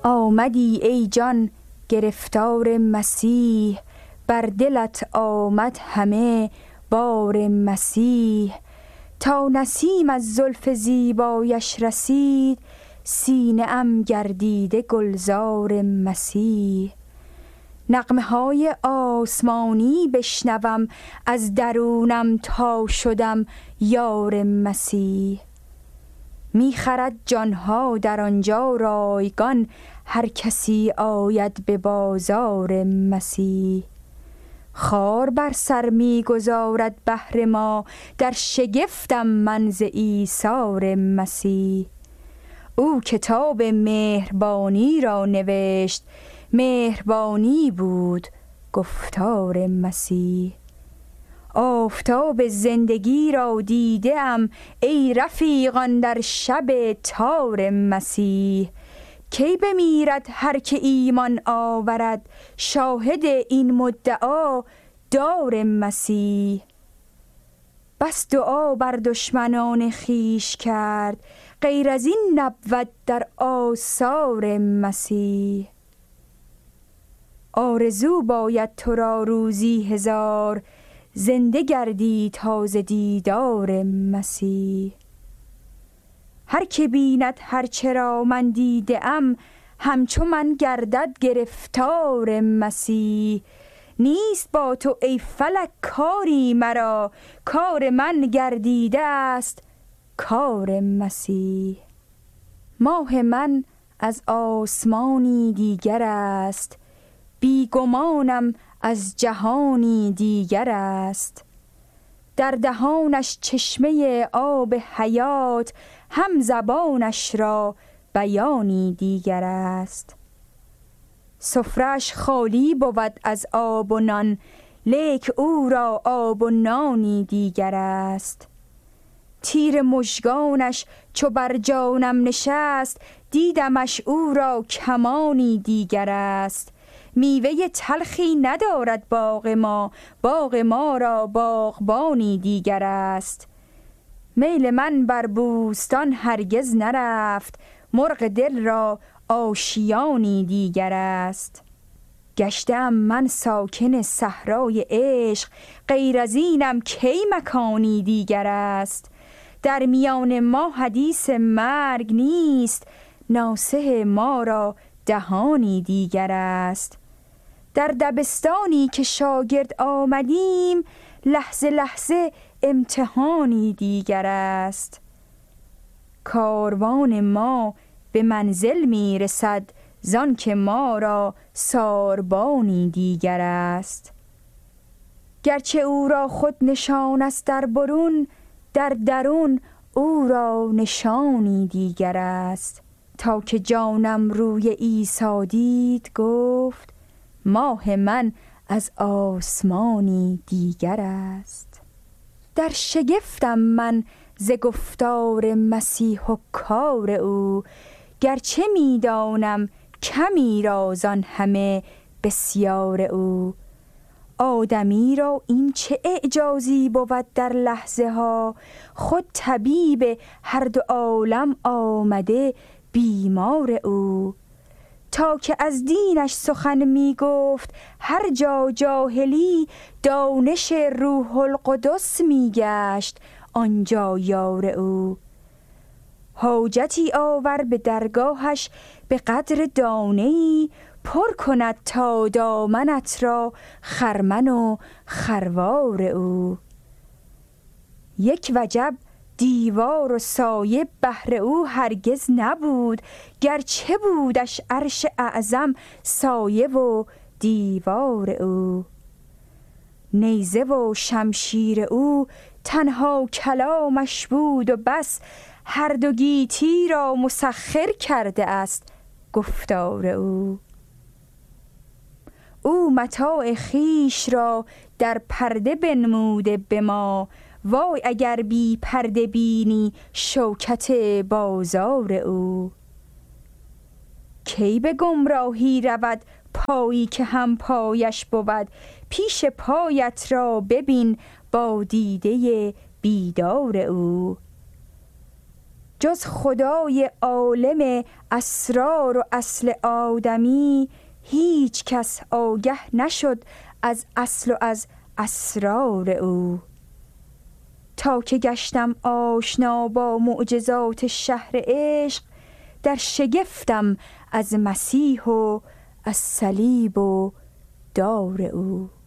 آمدی ای جان گرفتار مسیح، بر دلت آمد همه بار مسیح. تا نسیم از زلف زیبایش رسید، سینه ام گردیده گلزار مسیح. نغمه های آسمانی بشنوم، از درونم تا شدم یار مسیح. میخرد جانها در آنجا رایگان، هر کسی آید به بازار مسیح. خار بر سر میگذارد بهر ما، در شگفتم من ز ایثار مسیح. او کتاب مهربانی را نوشت، مهربانی بود گفتار مسیح. آفتاب زندگی را دیدم، ای رفیقان در شب تار مسیح. کی بمیرد هر که ایمان آورد، شاهد این مدعا دار مسیح. بس دعا بر دشمنان خیش کرد، غیر از این نبود در آثار مسیح. آرزو باید تو را روزی هزار، زنده گردی تازه دیدار مسیح. هر که بیند هر چرا من دیده ام، همچو من گردد گرفتار مسیح. نیست با تو ای فلک کاری مرا، کار من گردیده است کار مسیح. ماه من از آسمانی دیگر است، بی گمانم از جهانی دیگر است. در دهانش چشمه آب حیات، هم زبانش را بیانی دیگر است. سفره‌اش خالی بود از آب و نان، لیک او را آب و نانی دیگر است. تیر مژگانش چو بر جانم نشست، دیدمش او را کمانی دیگر است. میوه تلخی ندارد باغ ما، باغ ما را باغبانی دیگر است. میل من بر بوستان هرگز نرفت، مرغ دل را آشیانی دیگر است. گشتم من ساکن صحرای عشق، غیر از اینم کی مکانی دیگر است. در میان ما حدیث مرگ نیست، ناصح ما را دهانی دیگر است. در دبستانی که شاگرد آمدیم، لحظه لحظه امتحانی دیگر است. کاروان ما به منزل می رسد، زان که ما را ساربانی دیگر است. گرچه او را خود نشان است در برون، در درون او را نشانی دیگر است. تا که جانم روی عیسی دید گفت، ماه من از آسمانی دیگر است. در شگفتم من ز گفتار مسیح و کار او، گرچه میدانم کمی را زان همه بسیار او. آدمی را این چه اعجازی بود در لحظه ها، خود طبیب هر دو عالم آمده بیمار او. تا که از دینش سخن می گفت هر جا جاهلی، دانش روح القدس می گشت آنجا یار او. حاجتی آور به درگاهش به قدر دانه‌ای، پر کند تا دامنت را خرمن و خروار او. یک وجب دیوار و سایه بهر او هرگز نبود، گرچه بودش عرش اعظم سایه و دیوار او. نیزه و شمشیر او تنها کلامش بود و بس، هر دو گیتی را مسخر کرده است گفتار او. او متاع خویش را در پرده بنموده به ما، وای اگر بی پرده بینی شوکت بازار او. کی به گمراهی رود پایی که هم پایش بود، پیش پایت را ببین با دیده بیدار او. بیدار او جز خدای عالم اسرار و اصل آدمی هیچ کس آگه نشد از اصل و از اسرار او. تا که گشتم آشنا با معجزات شهر عشق، در شگفتم از مسیح و از صلیب و دار او.